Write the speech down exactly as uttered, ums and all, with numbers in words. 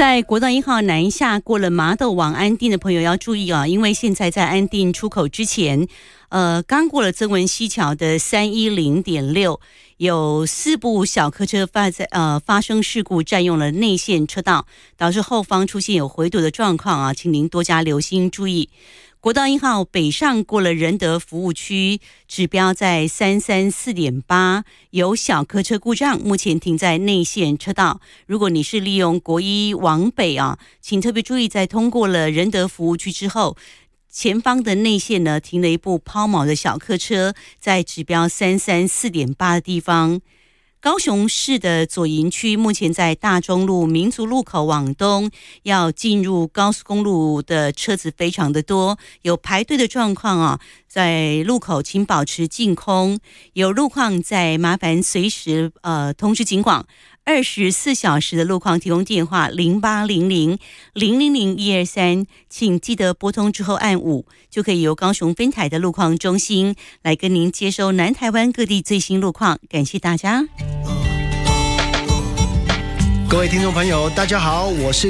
在国道一号南下过了麻豆往安定的朋友要注意啊，因为现在在安定出口之前，呃，刚过了曾文溪桥的三一零点六，有四部小客车发在呃发生事故，占用了内线车道，导致后方出现有回堵的状况啊，请您多加留心注意。国道一号北上过了仁德服务区，指标在三三四点八，有小客车故障，目前停在内线车道。如果你是利用国一往北啊，请特别注意，在通过了仁德服务区之后，前方的内线呢停了一部抛锚的小客车，在指标三三四点八的地方。高雄市的左营区目前在大中路民族路口往东，要进入高速公路的车子非常的多，有排队的状况啊，在路口请保持净空，有路况在麻烦随时呃通知警广。二十四小时的路况提供电话零八零零零零零一二三，请记得拨通之后按五，就可以由高雄分台的路况中心来跟您接收南台湾各地最新路况。感谢大家。 各位听众朋友，大家好，我是